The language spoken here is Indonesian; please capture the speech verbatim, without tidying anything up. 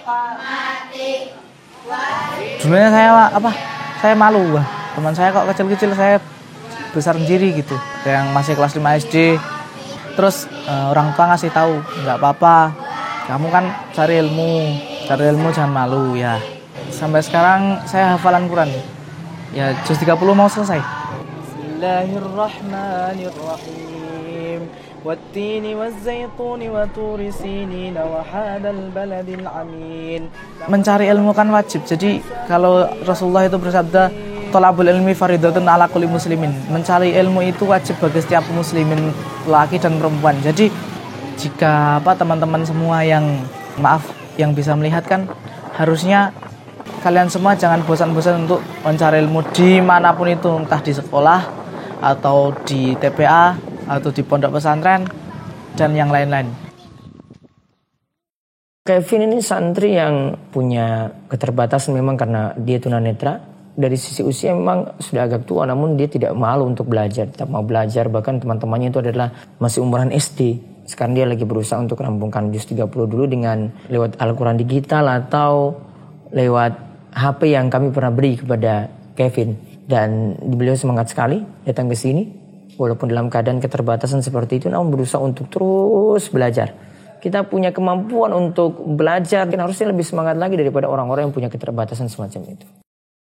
Dulunya saya apa? Saya malu, wah. Teman saya kok kecil-kecil, saya besar sendiri gitu. Yang masih kelas lima S D. Terus uh, orang tua ngasih tahu, nggak apa-apa. Kamu kan cari ilmu, cari ilmu jangan malu ya. Sampai sekarang saya hafalan Quran. Ya juz tiga puluh mau selesai. Bismillahirrahmanirrahim. Wattini wazzaituni wa turi sinin wa hadal baladil amin. Mencari ilmu kan wajib. Jadi kalau Rasulullah itu bersabda, thalabul ilmi faridatun ala kulli muslimin. Mencari ilmu itu wajib bagi setiap muslimin, laki dan perempuan. Jadi jika apa teman-teman semua yang maaf yang bisa melihat kan, harusnya kalian semua jangan bosan-bosan untuk mencari ilmu dimanapun itu, entah di sekolah atau di T P A atau di pondok pesantren dan yang lain-lain. Kevin ini santri yang punya keterbatasan memang karena dia tunanetra. Dari sisi usia memang sudah agak tua, namun dia tidak malu untuk belajar, tetap mau belajar. Bahkan teman-temannya itu adalah masih umuran S D. Sekarang dia lagi berusaha untuk rampungkan juz tiga puluh dulu dengan lewat Al-Quran digital atau lewat H P yang kami pernah beri kepada Kevin. Dan beliau semangat sekali datang ke sini. Walaupun dalam keadaan keterbatasan seperti itu, namun berusaha untuk terus belajar. Kita punya kemampuan untuk belajar, dan harusnya lebih semangat lagi daripada orang-orang yang punya keterbatasan semacam itu.